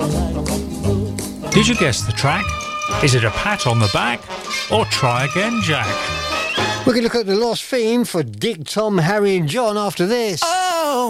Did you guess the track? Is it a pat on the back or try again, Jack? We're going to look at the lost theme for Dick, Tom, Harry and John after this.